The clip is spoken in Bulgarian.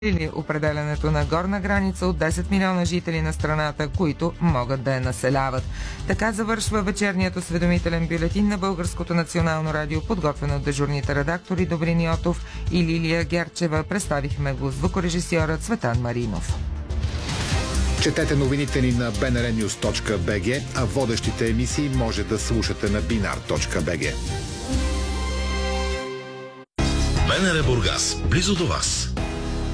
или определянето на горна граница от 10 милиона жители на страната, които могат да я населяват. Така завършва вечерният осведомителен бюлетин на Българското национално радио, подготвен от дежурните редактори Добрин Йотов и Лилия Герчева. Представихме го звукорежисьорът Цветан Маринов. Четете новините ни на bnrnews.bg, а водещите емисии може да слушате на binar.bg. БНР Бургас, близо до вас.